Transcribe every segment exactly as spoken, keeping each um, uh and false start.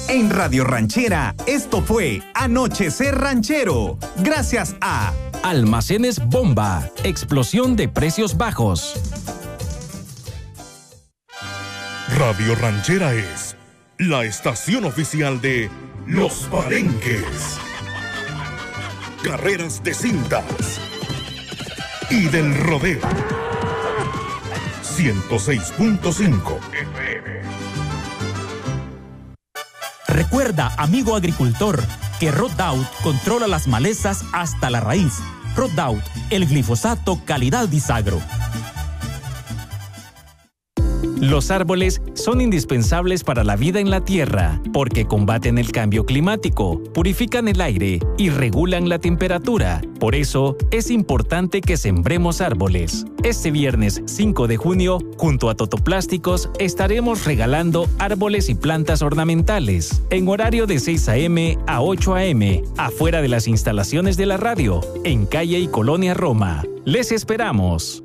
En Radio Ranchera, esto fue Anochecer Ranchero. Gracias a Almacenes Bomba, explosión de precios bajos. Radio Ranchera es la estación oficial de Los Palenques. Carreras de cintas y del rodeo. ciento seis punto cinco F M. Recuerda, amigo agricultor, que Roundup controla las malezas hasta la raíz. Roundup, el glifosato calidad Bisagro. Los árboles son indispensables para la vida en la tierra porque combaten el cambio climático, purifican el aire y regulan la temperatura. Por eso, es importante que sembremos árboles. Este viernes cinco de junio, junto a Totoplásticos, estaremos regalando árboles y plantas ornamentales en horario de seis a eme a ocho a eme, afuera de las instalaciones de la radio, en calle y Colonia Roma. ¡Les esperamos!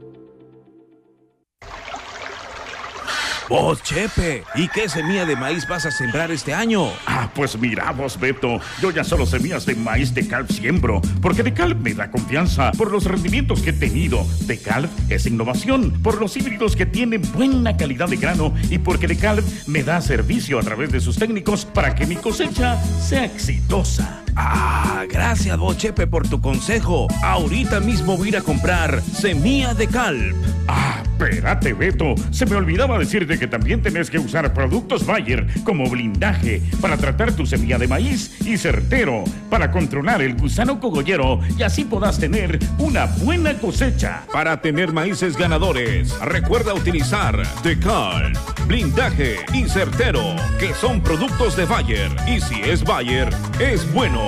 Vos, Chepe, ¿y qué semilla de maíz vas a sembrar este año? Ah, pues mira vos, Beto, yo ya solo semillas de maíz DeKalb siembro, porque DeKalb me da confianza por los rendimientos que he tenido. DeKalb es innovación, por los híbridos que tienen buena calidad de grano y porque DeKalb me da servicio a través de sus técnicos para que mi cosecha sea exitosa. Ah, gracias vos, Chepe, por tu consejo. Ahorita mismo voy a ir a comprar semilla DeKalb. Ah, espérate, Beto, se me olvidaba decirte que también tenés que usar productos Bayer como blindaje para tratar tu semilla de maíz y Certero para controlar el gusano cogollero y así podás tener una buena cosecha. Para tener maíces ganadores, recuerda utilizar DeKalb, blindaje y Certero, que son productos de Bayer. Y si es Bayer, es bueno.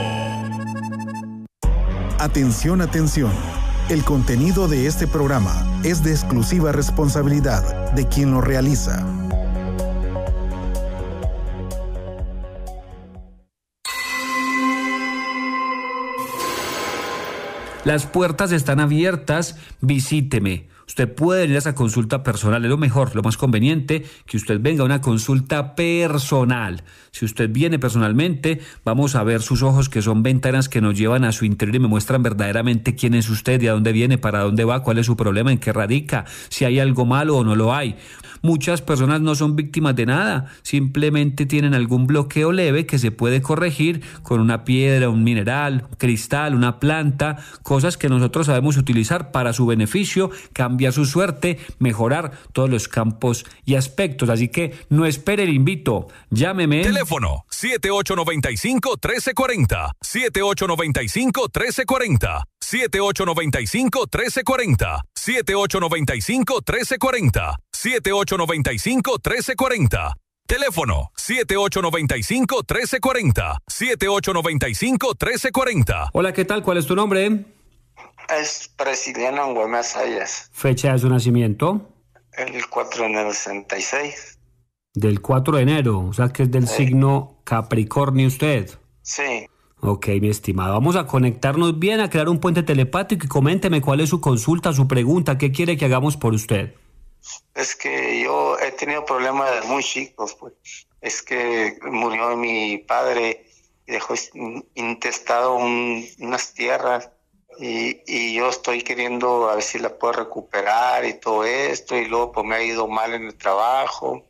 Atención, atención. El contenido de este programa es de exclusiva responsabilidad de quien lo realiza. Las puertas están abiertas, visíteme. Usted puede venir a esa consulta personal, es lo mejor, lo más conveniente, que usted venga a una consulta personal. Si usted viene personalmente, vamos a ver sus ojos, que son ventanas que nos llevan a su interior y me muestran verdaderamente quién es usted, de a dónde viene, para dónde va, cuál es su problema, en qué radica, si hay algo malo o no lo hay. Muchas personas no son víctimas de nada, simplemente tienen algún bloqueo leve que se puede corregir con una piedra, un mineral, un cristal, una planta, cosas que nosotros sabemos utilizar para su beneficio, cambiar su suerte, mejorar todos los campos y aspectos. Así que no espere, le invito, llámeme. Teléfono siete ocho nueve cinco, uno tres cuatro cero, siete ocho nueve cinco, uno tres cuatro cero, siete ocho nueve cinco, uno tres cuatro cero, siete ocho nueve cinco, uno tres cuatro cero, siete ocho nueve cinco, uno tres cuatro cero. Teléfono siete ocho nueve cinco, uno tres cuatro cero, siete ocho nueve cinco, uno tres cuatro cero. Hola, ¿qué tal? ¿Cuál es tu nombre? Es Prisciliano Güemes Ayas. ¿Fecha de su nacimiento? El cuatro de enero del sesenta y seis. Del cuatro de enero, o sea que es del sí. Signo Capricornio usted. Sí. Ok, mi estimado, vamos a conectarnos bien, a crear un puente telepático y coménteme cuál es su consulta, su pregunta, ¿qué quiere que hagamos por usted? Es que yo he tenido problemas desde muy chicos, pues. Es que murió mi padre y dejó intestado un, unas tierras. Y, y yo estoy queriendo a ver si la puedo recuperar y todo esto, y luego pues me ha ido mal en el trabajo,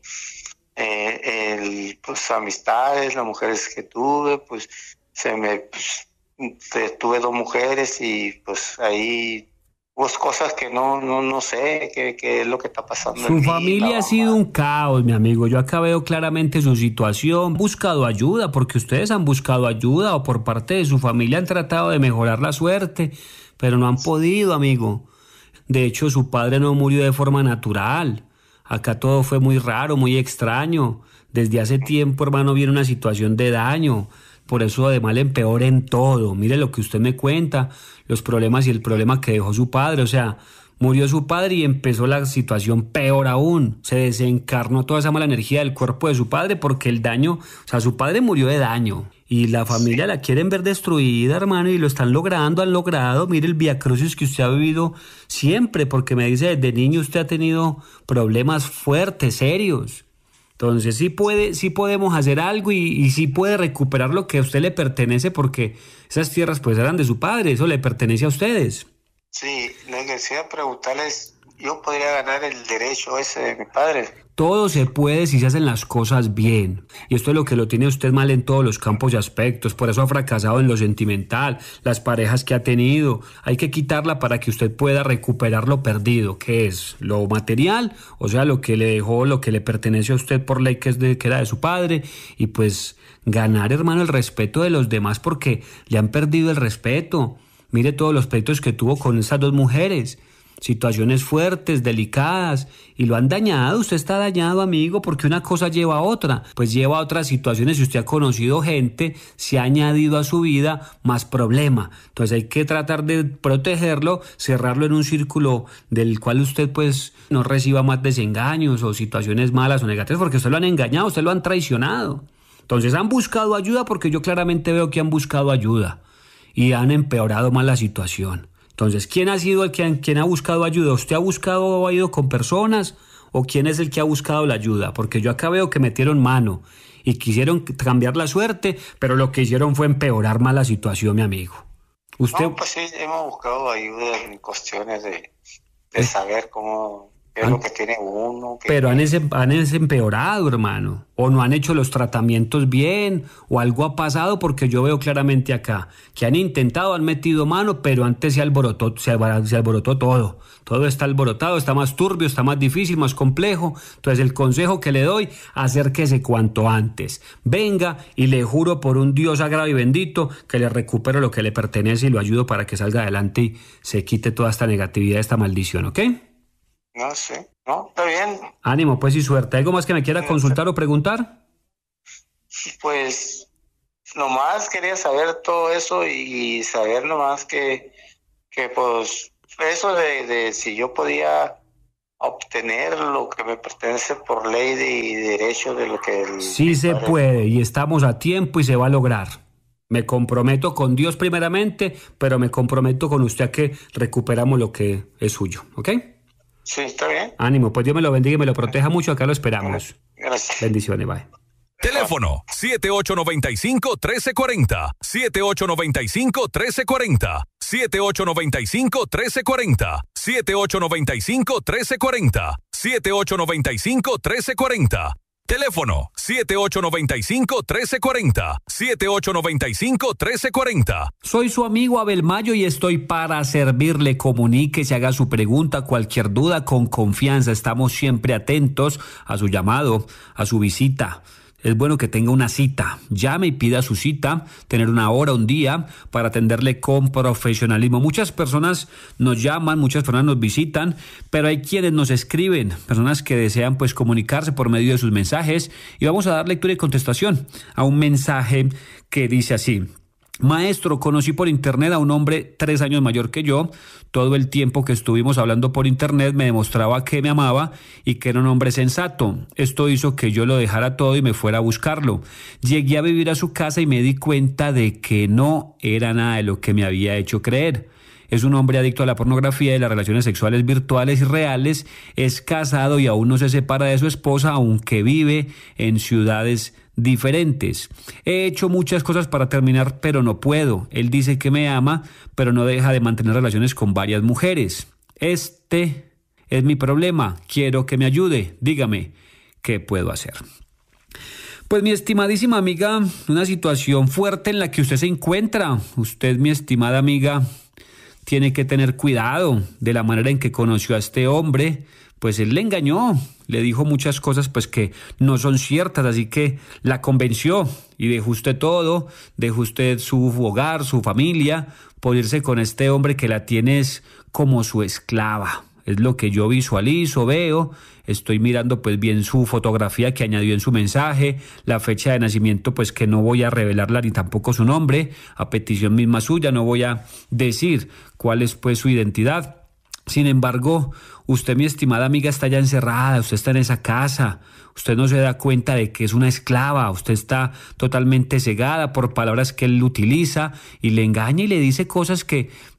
eh, el, pues amistades, las mujeres que tuve, pues se me, pues, tuve dos mujeres y pues ahí pues cosas que no, no, no sé qué, qué es lo que está pasando. Su familia mí, ha sido un caos, mi amigo. Yo acá veo claramente su situación. Buscado ayuda, porque ustedes han buscado ayuda, o por parte de su familia han tratado de mejorar la suerte, pero no han podido, amigo. De hecho, su padre no murió de forma natural. Acá todo fue muy raro, muy extraño. Desde hace tiempo, hermano, viene una situación de daño. Por eso de mal en peor en todo. Mire lo que usted me cuenta, los problemas y el problema que dejó su padre. O sea, murió su padre y empezó la situación peor aún. Se desencarnó toda esa mala energía del cuerpo de su padre porque el daño, o sea, su padre murió de daño. Y la familia sí. La quieren ver destruida, hermano, y lo están logrando, han logrado. Mire el viacrucis que usted ha vivido siempre, porque me dice, desde niño usted ha tenido problemas fuertes, serios. Entonces sí puede, sí podemos hacer algo y, y sí puede recuperar lo que a usted le pertenece, porque esas tierras pues eran de su padre, eso le pertenece a ustedes. Sí, lo que quería preguntarles, ¿yo podría ganar el derecho ese de mi padre? Todo se puede si se hacen las cosas bien. Y esto es lo que lo tiene usted mal en todos los campos y aspectos. Por eso ha fracasado en lo sentimental, las parejas que ha tenido. Hay que quitarla para que usted pueda recuperar lo perdido, que es lo material, o sea, lo que le dejó, lo que le pertenece a usted por ley, que, es de, que era de su padre. Y pues ganar, hermano, el respeto de los demás, porque le han perdido el respeto. Mire todos los pleitos que tuvo con esas dos mujeres. Situaciones fuertes, delicadas, y lo han dañado. Usted está dañado, amigo, porque una cosa lleva a otra, pues lleva a otras situaciones. Si usted ha conocido gente, se ha añadido a su vida más problema. Entonces hay que tratar de protegerlo, cerrarlo en un círculo del cual usted pues no reciba más desengaños o situaciones malas o negativas, porque usted lo han engañado, usted lo han traicionado. Entonces han buscado ayuda, porque yo claramente veo que han buscado ayuda y han empeorado más la situación. Entonces, ¿quién ha sido el que quien ha buscado ayuda? ¿Usted ha buscado o ha ido con personas? ¿O quién es el que ha buscado la ayuda? Porque yo acá veo que metieron mano y quisieron cambiar la suerte, pero lo que hicieron fue empeorar más la situación, mi amigo. ¿Usted? No, pues sí, hemos buscado ayuda en cuestiones de, de saber cómo qué es lo que tiene uno. Que pero han, ese, han ese empeorado, hermano. O no han hecho los tratamientos bien, o algo ha pasado, porque yo veo claramente acá que han intentado, han metido mano, pero antes se alborotó, se, se alborotó todo. Todo está alborotado, está más turbio, está más difícil, más complejo. Entonces el consejo que le doy, acérquese cuanto antes. Venga y le juro por un Dios sagrado y bendito que le recupero lo que le pertenece y lo ayudo para que salga adelante y se quite toda esta negatividad, esta maldición, ¿ok? No sé, no, está bien. Ánimo, pues, y suerte. ¿Algo más que me quiera consultar o preguntar? Pues, nomás quería saber todo eso y saber nomás que, que pues, eso de, de si yo podía obtener lo que me pertenece por ley de, y derecho de lo que... El, sí se padre. Puede, y estamos a tiempo y se va a lograr. Me comprometo con Dios primeramente, pero me comprometo con usted a que recuperamos lo que es suyo, ¿ok? Sí, está bien. Ánimo, pues Dios me lo bendiga y me lo proteja mucho. Acá lo esperamos. Gracias. Bendiciones, bye. Teléfono siete ocho nueve cinco, uno tres cuatro cero, siete ocho nueve cinco, uno tres cuatro cero, siete ocho nueve cinco, uno tres cuatro cero, siete ocho nueve cinco, uno tres cuatro cero, siete ocho nueve cinco, uno tres cuatro cero. Teléfono siete ocho nueve cinco, uno tres cuatro cero, siete ocho nueve cinco, uno tres cuatro cero. Soy su amigo Abel Mayo y estoy para servirle. Comuníquese, haga su pregunta, cualquier duda, con confianza. Estamos siempre atentos a su llamado, a su visita. Es bueno que tenga una cita. Llame y pida su cita, tener una hora, un día, para atenderle con profesionalismo. Muchas personas nos llaman, muchas personas nos visitan, pero hay quienes nos escriben, personas que desean pues comunicarse por medio de sus mensajes, y vamos a dar lectura y contestación a un mensaje que dice así: Maestro, conocí por internet a un hombre tres años mayor que yo. Todo el tiempo que estuvimos hablando por internet me demostraba que me amaba y que era un hombre sensato. Esto hizo que yo lo dejara todo y me fuera a buscarlo. Llegué a vivir a su casa y me di cuenta de que no era nada de lo que me había hecho creer. Es un hombre adicto a la pornografía y las relaciones sexuales virtuales y reales. Es casado y aún no se separa de su esposa, aunque vive en ciudades diferentes. He hecho muchas cosas para terminar, pero no puedo. Él dice que me ama, pero no deja de mantener relaciones con varias mujeres. Este es mi problema. Quiero que me ayude. Dígame, ¿qué puedo hacer? Pues mi estimadísima amiga, una situación fuerte en la que usted se encuentra. Usted, mi estimada amiga, tiene que tener cuidado de la manera en que conoció a este hombre. Pues él le engañó, le dijo muchas cosas pues que no son ciertas, así que la convenció y dejó usted todo, dejó usted su hogar, su familia, por irse con este hombre que la tiene como su esclava. Es lo que yo visualizo, veo, estoy mirando pues bien su fotografía que añadió en su mensaje, la fecha de nacimiento pues que no voy a revelarla ni tampoco su nombre, a petición misma suya, no voy a decir cuál es pues su identidad. Sin embargo, usted, mi estimada amiga, está ya encerrada, usted está en esa casa, usted no se da cuenta de que es una esclava, usted está totalmente cegada por palabras que él utiliza y le engaña y le dice cosas que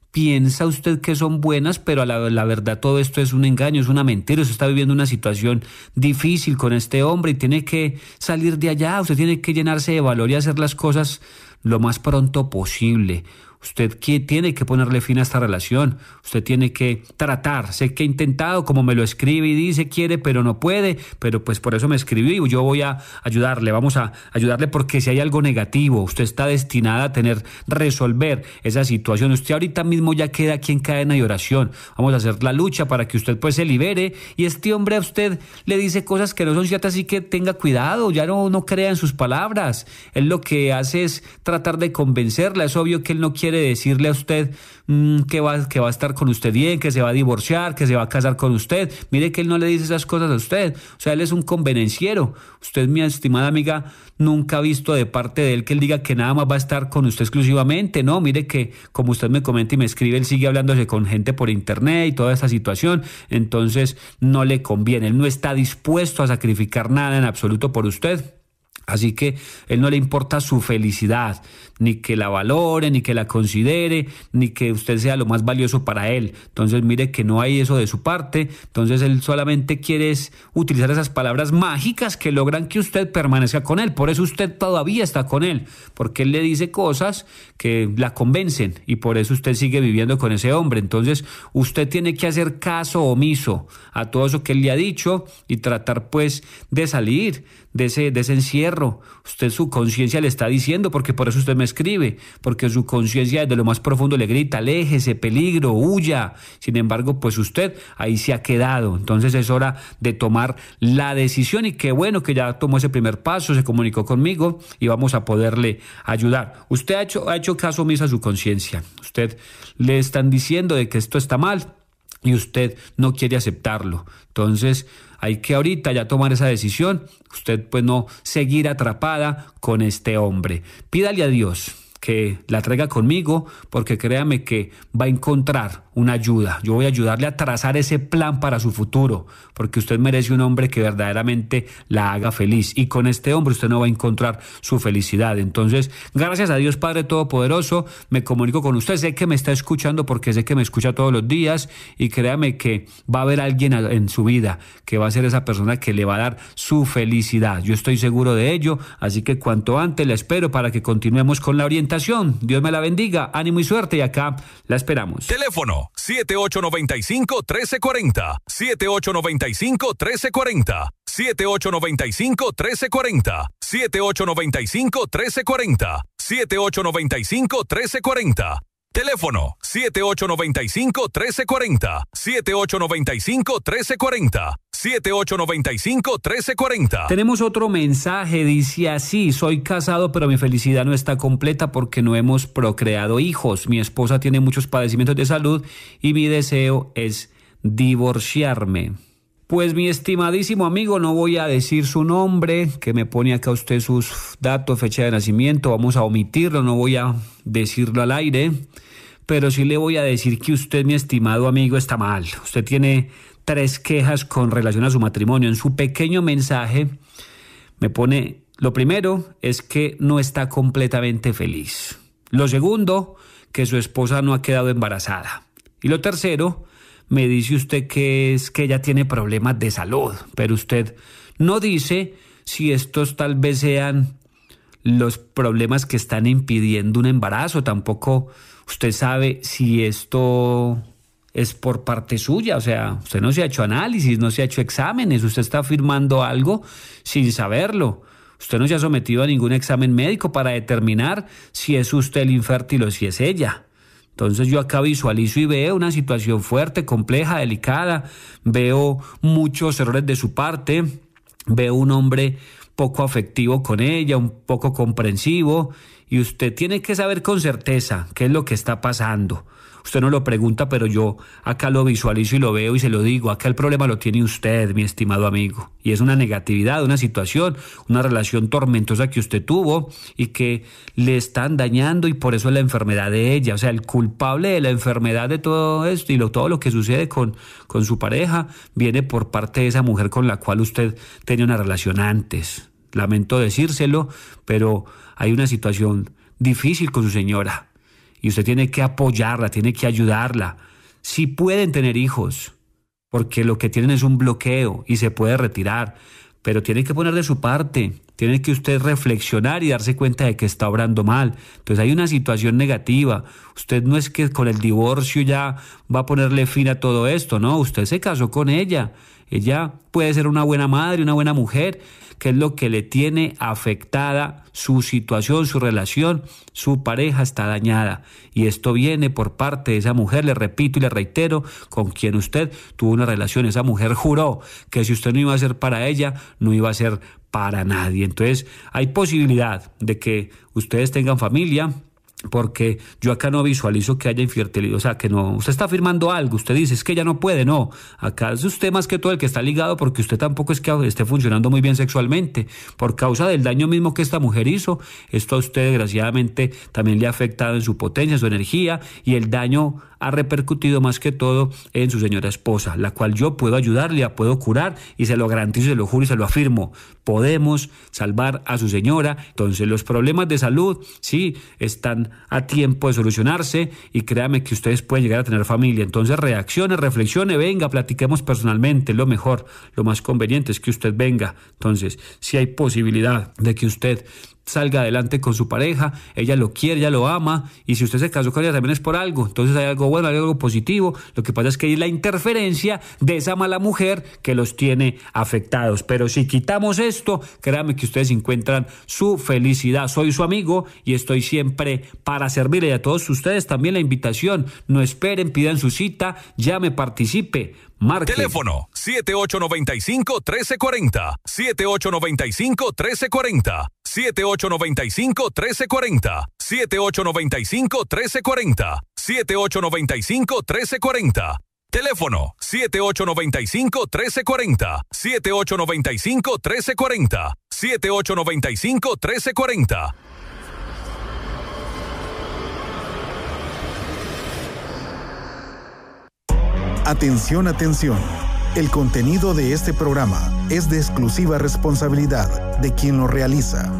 piensa usted que son buenas, pero a la, la verdad todo esto es un engaño, es una mentira. Usted está viviendo una situación difícil con este hombre y tiene que salir de allá. Usted tiene que llenarse de valor y hacer las cosas lo más pronto posible. Usted tiene que ponerle fin a esta relación. Usted tiene que tratar. Sé que ha intentado, como me lo escribe y dice, quiere, pero no puede. Pero pues por eso me escribió y yo voy a ayudarle. Vamos a ayudarle porque si hay algo negativo, usted está destinada a tener, resolver esa situación. Usted ahorita mismo ya queda aquí en cadena de oración. Vamos a hacer la lucha para que usted pues se libere. Y este hombre a usted le dice cosas que no son ciertas, así que tenga cuidado. Ya no, no crea en sus palabras. Él lo que hace es tratar de convencerla. Es obvio que él no quiere quiere decirle a usted mmm, que, va, que va a estar con usted bien, que se va a divorciar, que se va a casar con usted. Mire que él no le dice esas cosas a usted. O sea, él es un convenenciero. Usted, mi estimada amiga, nunca ha visto de parte de él que él diga que nada más va a estar con usted exclusivamente. No, mire que, como usted me comenta y me escribe, él sigue hablándose con gente por internet y toda esta situación. Entonces, no le conviene. Él no está dispuesto a sacrificar nada en absoluto por usted. Así que él no le importa su felicidad, ni que la valore, ni que la considere, ni que usted sea lo más valioso para él. Entonces mire que no hay eso de su parte. Entonces él solamente quiere es utilizar esas palabras mágicas que logran que usted permanezca con él. Por eso usted todavía está con él, porque él le dice cosas que la convencen y por eso usted sigue viviendo con ese hombre. Entonces usted tiene que hacer caso omiso a todo eso que él le ha dicho y tratar pues de salir de ese, de ese encierro. Usted, su conciencia le está diciendo, porque por eso usted me escribe, porque su conciencia desde lo más profundo le grita, aléjese, peligro, huya. Sin embargo, pues usted ahí se ha quedado. Entonces es hora de tomar la decisión y qué bueno que ya tomó ese primer paso, se comunicó conmigo y vamos a poderle ayudar. Usted ha hecho, ha hecho caso omiso a su conciencia. Usted le están diciendo de que esto está mal y usted no quiere aceptarlo. Entonces hay que ahorita ya tomar esa decisión, usted pues no seguir atrapada con este hombre. Pídale a Dios que la traiga conmigo, porque créame que va a encontrar una ayuda. Yo voy a ayudarle a trazar ese plan para su futuro, porque usted merece un hombre que verdaderamente la haga feliz, y con este hombre usted no va a encontrar su felicidad. Entonces, gracias a Dios Padre Todopoderoso, me comunico con usted. Sé que me está escuchando porque sé que me escucha todos los días, y créame que va a haber alguien en su vida que va a ser esa persona que le va a dar su felicidad. Yo estoy seguro de ello, así que cuanto antes la espero para que continuemos con la orientación. Dios me la bendiga, ánimo y suerte, y acá la esperamos. Teléfono siete ocho nueve cinco, uno tres cuatro cero, siete ocho nueve cinco, uno tres cuatro cero, siete ocho nueve cinco, uno tres cuatro cero, siete ocho nueve cinco, uno tres cuatro cero, siete ocho nueve cinco, uno tres cuatro cero. Teléfono siete ocho nueve cinco, uno tres cuatro cero, siete ocho nueve cinco, uno tres cuatro cero, siete ocho nueve cinco, uno tres cuatro cero. Tenemos otro mensaje, dice así: soy casado, pero mi felicidad no está completa porque no hemos procreado hijos. Mi esposa tiene muchos padecimientos de salud y mi deseo es divorciarme. Pues mi estimadísimo amigo, no voy a decir su nombre, que me pone acá usted sus datos, fecha de nacimiento, vamos a omitirlo, no voy a decirlo al aire, pero sí le voy a decir que usted, mi estimado amigo, está mal. Usted tiene tres quejas con relación a su matrimonio. En su pequeño mensaje me pone, lo primero es que no está completamente feliz. Lo segundo, que su esposa no ha quedado embarazada. Y lo tercero, me dice usted que es que ella tiene problemas de salud, pero usted no dice si estos tal vez sean los problemas que están impidiendo un embarazo. Tampoco usted sabe si esto es por parte suya. O sea, usted no se ha hecho análisis, no se ha hecho exámenes, usted está afirmando algo sin saberlo. Usted no se ha sometido a ningún examen médico para determinar si es usted el infértil o si es ella. Entonces yo acá visualizo y veo una situación fuerte, compleja, delicada. Veo muchos errores de su parte. Veo un hombre poco afectivo con ella, un poco comprensivo. Y usted tiene que saber con certeza qué es lo que está pasando. Usted no lo pregunta, pero yo acá lo visualizo y lo veo y se lo digo. Acá el problema lo tiene usted, mi estimado amigo. Y es una negatividad, una situación, una relación tormentosa que usted tuvo y que le están dañando, y por eso es la enfermedad de ella. O sea, el culpable de la enfermedad de todo esto y lo, todo lo que sucede con, con su pareja viene por parte de esa mujer con la cual usted tenía una relación antes. Lamento decírselo, pero hay una situación difícil con su señora. y usted tiene que apoyarla, tiene que ayudarla. Si pueden tener hijos, porque lo que tienen es un bloqueo y se puede retirar, pero tiene que poner de su parte, tiene que usted reflexionar y darse cuenta de que está obrando mal. Entonces hay una situación negativa. Usted no es que con el divorcio ya va a ponerle fin a todo esto, no, usted se casó con ella. Ella puede ser una buena madre, una buena mujer, que es lo que le tiene afectada su situación, su relación, su pareja está dañada. Y esto viene por parte de esa mujer, le repito y le reitero, con quien usted tuvo una relación. Esa mujer juró que si usted no iba a ser para ella, no iba a ser para nadie. Entonces hay posibilidad de que ustedes tengan familia, porque yo acá no visualizo que haya infertilidad, o sea, que no, usted está afirmando algo, usted dice, es que ella no puede, no, acá es usted más que todo el que está ligado, porque usted tampoco es que esté funcionando muy bien sexualmente, por causa del daño mismo que esta mujer hizo. Esto a usted desgraciadamente también le ha afectado en su potencia, en su energía, y el daño ha repercutido más que todo en su señora esposa, la cual yo puedo ayudarle, la puedo curar, y se lo garantizo, se lo juro y se lo afirmo, podemos salvar a su señora. Entonces los problemas de salud sí están a tiempo de solucionarse, y créame que ustedes pueden llegar a tener familia. Entonces reaccione, reflexione, venga, platiquemos personalmente. Lo mejor, lo más conveniente es que usted venga. Entonces, si hay posibilidad de que usted salga adelante con su pareja, ella lo quiere, ella lo ama, y si usted se casó con ella también es por algo, entonces hay algo bueno, hay algo positivo. Lo que pasa es que hay la interferencia de esa mala mujer que los tiene afectados, pero si quitamos esto, créanme que ustedes encuentran su felicidad. Soy su amigo y estoy siempre para servirle, y a todos ustedes también la invitación, no esperen, pidan su cita, llame, participe. Marque. Teléfono siete ocho nueve cinco, uno tres cuatro cero, siete ocho nueve cinco, uno tres cuatro cero, siete ocho nueve cinco, uno tres cuatro cero, siete ocho nueve cinco, uno tres cuatro cero, siete ocho nueve cinco, uno tres cuatro cero. Teléfono siete ocho nueve cinco, uno tres cuatro cero, siete ocho nueve cinco, uno tres cuatro cero, siete ocho nueve cinco, uno tres cuatro cero. Atención, atención. El contenido de este programa es de exclusiva responsabilidad de quien lo realiza.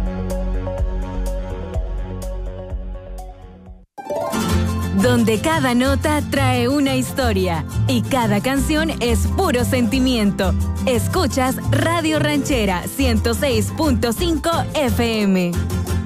Donde cada nota trae una historia y cada canción es puro sentimiento. Escuchas Radio Ranchera ciento seis punto cinco F M.